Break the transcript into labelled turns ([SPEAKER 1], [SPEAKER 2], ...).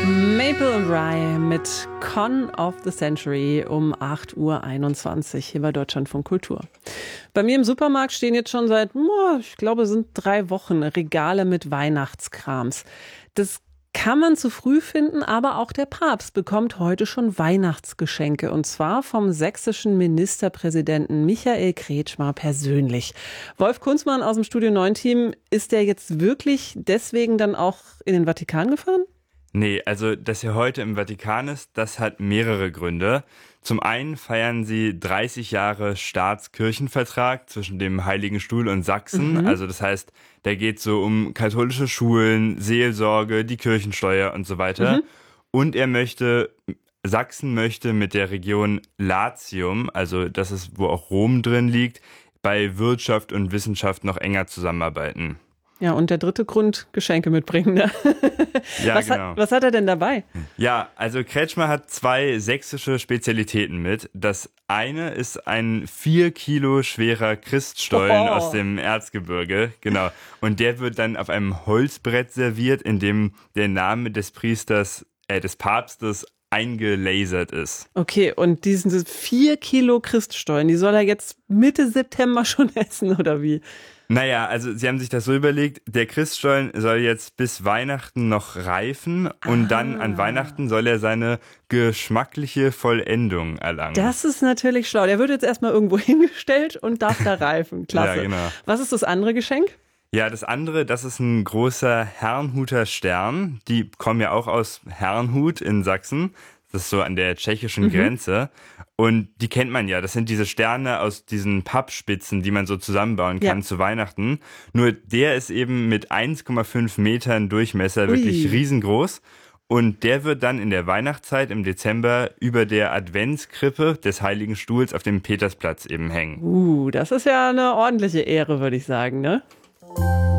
[SPEAKER 1] Maple & Rye mit Con of the Century um 8:21 Uhr hier bei Deutschlandfunk Kultur. Bei mir im Supermarkt stehen jetzt schon seit, ich glaube, sind 3 Wochen Regale mit Weihnachtskrams. Das kann man zu früh finden, aber auch der Papst bekommt heute schon Weihnachtsgeschenke. Und zwar vom sächsischen Ministerpräsidenten Michael Kretschmer persönlich. Wolf Kunzmann aus dem Studio 9 Team, ist der jetzt wirklich deswegen dann auch in den Vatikan gefahren?
[SPEAKER 2] Nee, also dass er heute im Vatikan ist, das hat mehrere Gründe. Zum einen feiern sie 30 Jahre Staatskirchenvertrag zwischen dem Heiligen Stuhl und Sachsen. Also das heißt, da geht es so um katholische Schulen, Seelsorge, die Kirchensteuer und so weiter. Und Sachsen möchte mit der Region Latium, also das ist, wo auch Rom drin liegt, bei Wirtschaft und Wissenschaft noch enger zusammenarbeiten.
[SPEAKER 1] Ja, und der dritte Grund, Geschenke mitbringen. Ne?
[SPEAKER 2] Ja, genau.
[SPEAKER 1] Was hat er denn dabei?
[SPEAKER 2] Ja, also Kretschmer hat 2 sächsische Spezialitäten mit. Das eine ist ein 4 Kilo schwerer Christstollen aus dem Erzgebirge. Genau. Und der wird dann auf einem Holzbrett serviert, in dem der Name des des Papstes eingelasert ist.
[SPEAKER 1] Okay, und diese 4 Kilo Christstollen, die soll er jetzt Mitte September schon essen, oder wie?
[SPEAKER 2] Naja, also sie haben sich das so überlegt, der Christstollen soll jetzt bis Weihnachten noch reifen und dann an Weihnachten soll er seine geschmackliche Vollendung erlangen.
[SPEAKER 1] Das ist natürlich schlau. Der wird jetzt erstmal irgendwo hingestellt und darf da reifen. Klasse.
[SPEAKER 2] Ja, genau.
[SPEAKER 1] Was ist das andere Geschenk?
[SPEAKER 2] Ja, das andere, das ist ein großer Herrnhuter Stern. Die kommen ja auch aus Herrnhut in Sachsen. Das ist so an der tschechischen Grenze. Und die kennt man ja. Das sind diese Sterne aus diesen Pappspitzen, die man so zusammenbauen kann zu Weihnachten. Nur der ist eben mit 1,5 Metern Durchmesser wirklich riesengroß. Und der wird dann in der Weihnachtszeit im Dezember über der Adventskrippe des Heiligen Stuhls auf dem Petersplatz eben hängen.
[SPEAKER 1] Das ist ja eine ordentliche Ehre, würde ich sagen, ne?